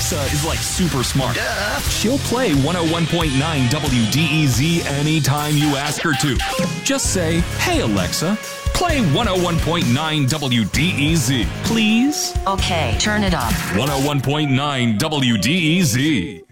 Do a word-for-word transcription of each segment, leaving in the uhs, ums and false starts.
Alexa is like super smart. Duh. She'll play one oh one point nine W D E Z anytime you ask her to. Just say, "Hey Alexa, play one oh one point nine W D E Z, please." Okay, turn it up. one oh one point nine W D E Z.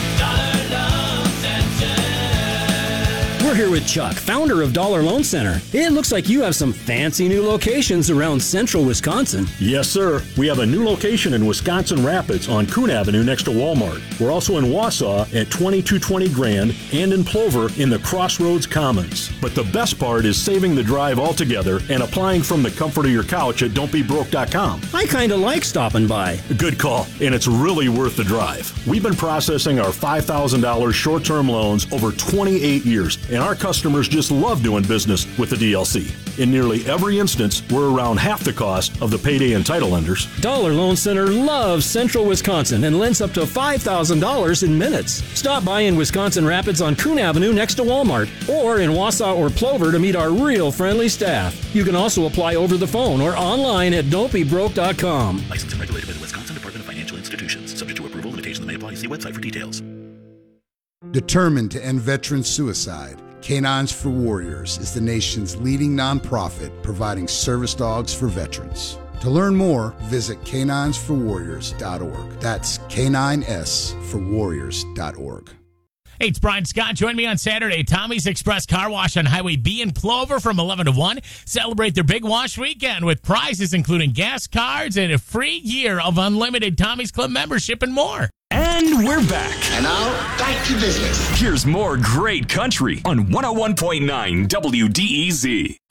We're here with Chuck, founder of Dollar Loan Center. It looks like you have some fancy new locations around central Wisconsin. Yes, sir. We have a new location in Wisconsin Rapids on Coon Avenue next to Walmart. We're also in Wausau at twenty-two twenty Grand and in Plover in the Crossroads Commons. But the best part is saving the drive altogether and applying from the comfort of your couch at don't be broke dot com. I kind of like stopping by. Good call, and it's really worth the drive. We've been processing our five thousand dollars short-term loans over twenty-eight years, and our customers just love doing business with the D L C. In nearly every instance, we're around half the cost of the payday and title lenders. Dollar Loan Center loves central Wisconsin and lends up to five thousand dollars in minutes. Stop by in Wisconsin Rapids on Coon Avenue next to Walmart, or in Wausau or Plover to meet our real friendly staff. You can also apply over the phone or online at don't be broke dot com. Licensed and regulated by the Wisconsin Department of Financial Institutions. Subject to approval, limitations may apply. See website for details. Determined to end veteran suicide, Canines for Warriors is the nation's leading nonprofit providing service dogs for veterans. To learn more, visit canines for warriors dot org. That's K nine S for warriors dot org. Hey, it's Brian Scott. Join me on Saturday. Tommy's Express Car Wash on Highway B in Plover from eleven to one. Celebrate their big wash weekend with prizes including gas cards and a free year of unlimited Tommy's Club membership and more. And we're back. And now, back to business. Here's more great country on one oh one point nine W D E Z.